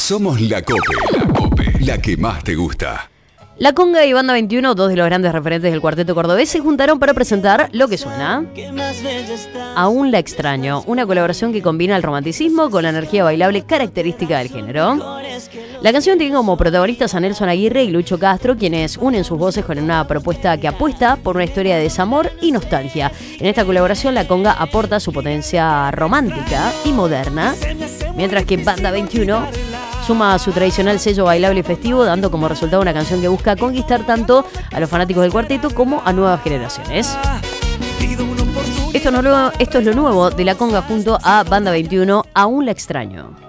Somos la Cope, la que más te gusta. La Conga y Banda 21, dos de los grandes referentes del cuarteto cordobés, se juntaron para presentar lo que suena Aún la extraño, una colaboración que combina el romanticismo con la energía bailable característica del género. La canción tiene como protagonistas a Nelson Aguirre y Lucho Castro, quienes unen sus voces con una propuesta que apuesta por una historia de desamor y nostalgia. En esta colaboración, la Conga aporta su potencia romántica y moderna, mientras que Banda 21 suma su tradicional sello bailable y festivo, dando como resultado una canción que busca conquistar tanto a los fanáticos del cuarteto como a nuevas generaciones. Esto es lo nuevo de la Conga junto a Banda 21, Aún la extraño.